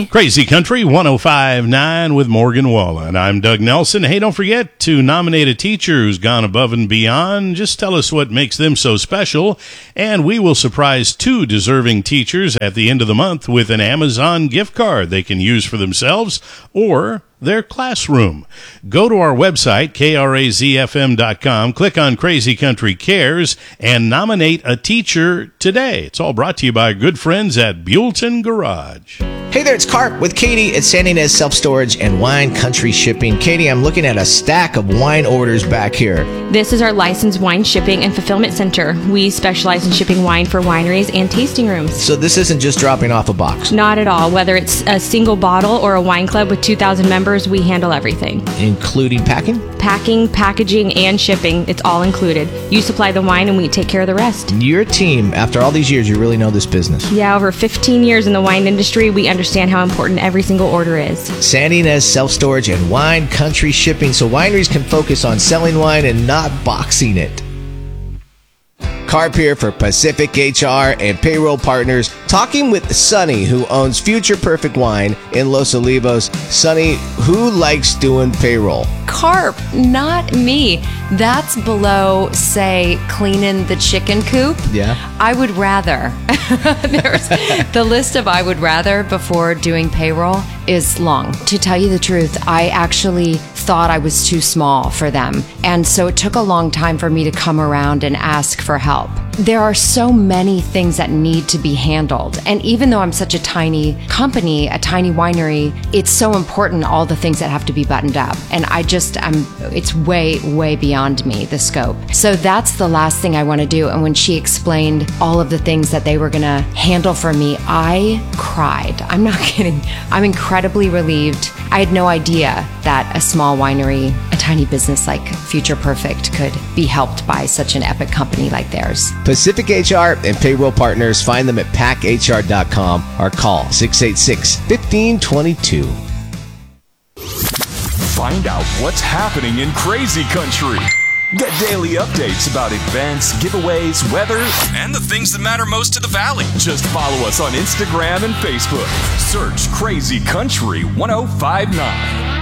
Crazy Country 105.9 with Morgan Wallen. I'm Doug Nelson. Hey, don't forget to nominate a teacher who's gone above and beyond. Just tell us what makes them so special, and we will surprise 2 deserving teachers at the end of the month with an Amazon gift card they can use for themselves or their classroom. Go to our website, krazfm.com, click on Crazy Country Cares, and nominate a teacher today. It's all brought to you by our good friends at Buellton Garage. Hey there, it's Carp with Katie at San Ynez Self Storage and Wine Country Shipping. Katie, I'm looking at a stack of wine orders back here. This is our licensed wine shipping and fulfillment center. We specialize in shipping wine for wineries and tasting rooms. So this isn't just dropping off a box? Not at all. Whether it's a single bottle or a wine club with 2,000 members, we handle everything. Including packing? Packing, packaging, and shipping. It's all included. You supply the wine and we take care of the rest. Your team, after all these years, you really know this business. Yeah, over 15 years in the wine industry, we understand how important every single order is. San Ynez Self Storage and Wine Country Shipping, so wineries can focus on selling wine and not boxing it. Carp here for Pacific HR and Payroll Partners, talking with Sonny, who owns Future Perfect Wine in Los Olivos. Sonny, who likes doing payroll? Carp, not me. That's below, say, cleaning the chicken coop. Yeah. I would rather. The list of I would rather before doing payroll is long. To tell you the truth, I actually thought I was too small for them. And so it took a long time for me to come around and ask for help. There are so many things that need to be handled. And even though I'm such a tiny company, a tiny winery, it's so important, all the things that have to be buttoned up. And it's way, way beyond me, the scope. So that's the last thing I want to do. And when she explained all of the things that they were going to handle for me, I cried. I'm not kidding. I'm incredibly relieved. I had no idea that a small winery, a tiny business like Future Perfect could be helped by such an epic company like theirs. Pacific HR and Payroll Partners, find them at packhr.com or call 686-1522. Find out what's happening in Crazy Country. Get daily updates about events, giveaways, weather, and the things that matter most to the Valley. Just follow us on Instagram and Facebook. Search Crazy Country 105.9.